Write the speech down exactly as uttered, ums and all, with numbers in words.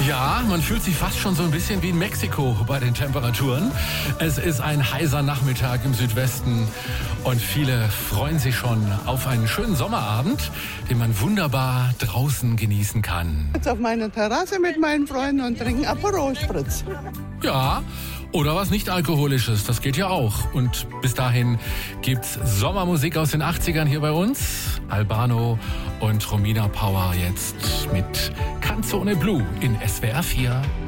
Ja, man fühlt sich fast schon so ein bisschen wie in Mexiko bei den Temperaturen. Es ist ein heißer Nachmittag im Südwesten und viele freuen sich schon auf einen schönen Sommerabend, den man wunderbar draußen genießen kann. Jetzt auf meiner Terrasse mit meinen Freunden und trinken Aperol Spritz. Ja, oder was nicht alkoholisches, das geht ja auch. Und bis dahin gibt's Sommermusik aus den achtzigern hier bei uns. Albano und Romina Power jetzt mit Canzone Blu in S W R vier.